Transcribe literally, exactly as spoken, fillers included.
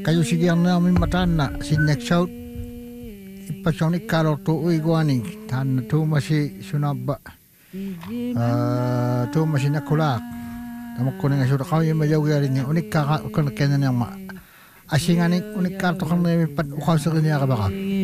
kayo sige ang namin matana sinyak shout ipasyonik kalor to uiguaning tan tuma si sunaba uh, tuma si nakulak tamak ko nga sura kayo mayaw garin niya unik ka kan kanya niyang ma asinganik unik karto kan na pat ukaw sa kanya ka baka